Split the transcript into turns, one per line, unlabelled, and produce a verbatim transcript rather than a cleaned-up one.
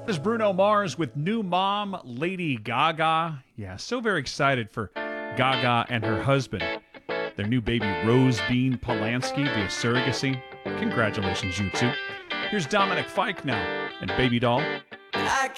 This is Bruno Mars with new mom, Lady Gaga. Yeah, so very excited for Gaga and her husband. Their new baby, Rose Bean Polanski, via surrogacy. Congratulations, you two. Here's Dominic Fike now and Baby Doll.
I